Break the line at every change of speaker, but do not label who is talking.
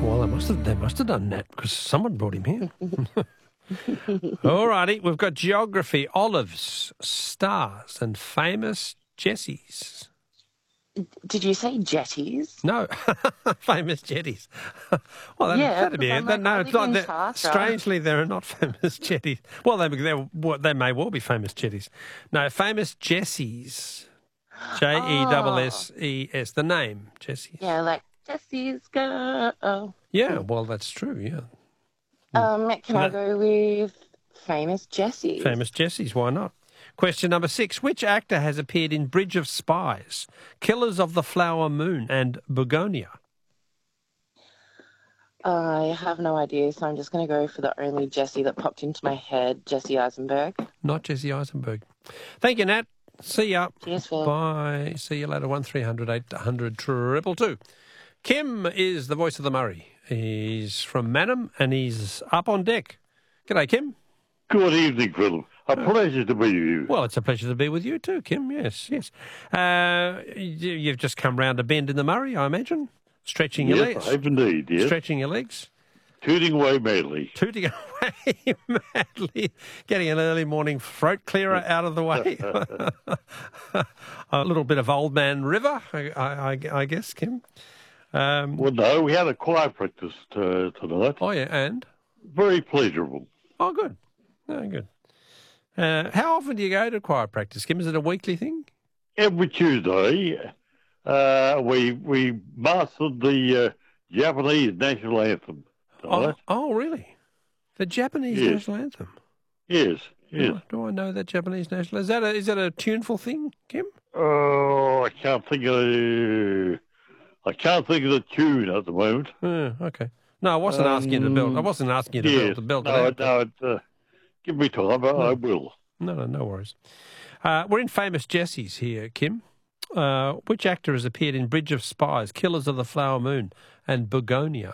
Well, they must have done that because someone brought him here. All righty, we've got geography, olives, stars, and famous Jessies.
Did you say jetties?
No, famous jetties. Well, that'd be it. No, it's not. Strangely, there are not famous jetties. Well, they may well be famous jetties. No, famous Jessies. Jesses. The name Jessies.
Yeah, like Jessie's go.
Yeah, well, that's true. Yeah.
Can I go with famous Jessies?
Famous Jessies. Why not? Question number 6. Which actor has appeared in Bridge of Spies, Killers of the Flower Moon, and Begonia?
I have no idea, so I'm just going to go for the only Jessie that popped into my head, Jesse Eisenberg.
Not Jesse Eisenberg. Thank you, Nat. See ya.
Cheers, Phil.
Bye. See you later. 1300 800 222. Kim is the voice of the Murray. He's from Mannum and he's up on deck. G'day, Kim.
Good evening, Phil. A pleasure to be with you.
Well, it's a pleasure to be with you too, Kim. Yes. You've just come round a bend in the Murray, I imagine. Stretching your legs.
Yes, I have indeed, yes.
Stretching your legs.
Tooting away madly.
Tooting away madly. Getting an early morning throat clearer out of the way. A little bit of Old Man River, I guess, Kim.
Well, no, we had a choir practice tonight.
Oh, yeah, and?
Very pleasurable.
Oh, good. Oh, good. How often do you go to choir practice, Kim? Is it a weekly thing?
Every Tuesday, we mastered the Japanese national anthem tonight.
Oh, really? The Japanese national anthem?
Yes.
Do I know that Japanese national? Is that a tuneful thing, Kim?
Oh, I can't think of the tune at the moment.
Okay. No, I wasn't asking you to build. I wasn't asking you to build it out.
No, give me time, but I will.
No worries. We're in famous Jessies here, Kim. Which actor has appeared in Bridge of Spies, Killers of the Flower Moon, and Begonia?